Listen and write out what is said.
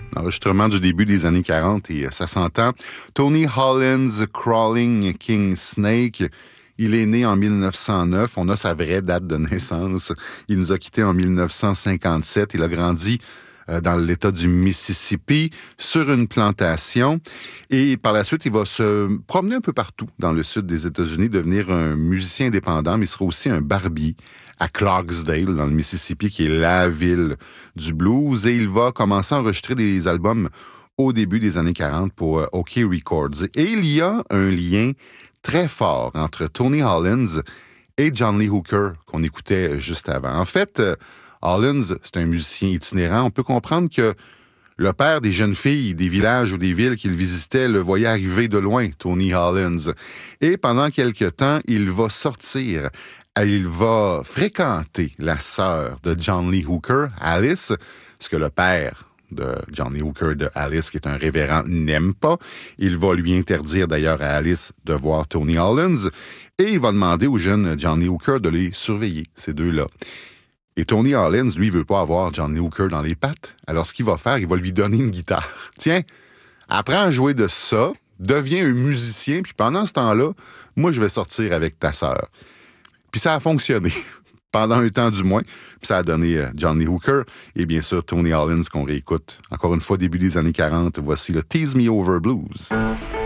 Enregistrement du début des années 40 et ça s'entend. Tony Hollins, Crawling King Snake. Il est né en 1909. On a sa vraie date de naissance. Il nous a quittés en 1957. Il a grandi dans l'État du Mississippi, sur une plantation. Et par la suite, il va se promener un peu partout dans le sud des États-Unis, devenir un musicien indépendant, mais il sera aussi un barbier à Clarksdale, dans le Mississippi, qui est la ville du blues. Et il va commencer à enregistrer des albums au début des années 40 pour OK Records. Et il y a un lien très fort entre Tony Hollins et John Lee Hooker, qu'on écoutait juste avant. En fait, Hollins, c'est un musicien itinérant. On peut comprendre que le père des jeunes filles des villages ou des villes qu'il visitait le voyait arriver de loin, Tony Hollins. Et pendant quelque temps, il va sortir. Il va fréquenter la sœur de John Lee Hooker, Alice, ce que le père de John Lee Hooker, de Alice, qui est un révérend, n'aime pas. Il va lui interdire d'ailleurs à Alice de voir Tony Hollins. Et il va demander au jeune John Lee Hooker de les surveiller, ces deux-là. Et Tony Hollins, lui, veut pas avoir John Lee Hooker dans les pattes. Alors, ce qu'il va faire, il va lui donner une guitare. Tiens, apprends à jouer de ça, deviens un musicien, puis pendant ce temps-là, moi, je vais sortir avec ta sœur. Puis ça a fonctionné, pendant un temps du moins. Puis ça a donné John Lee Hooker et bien sûr Tony Hollins qu'on réécoute. Encore une fois, début des années 40, voici le Tease Me Over Blues.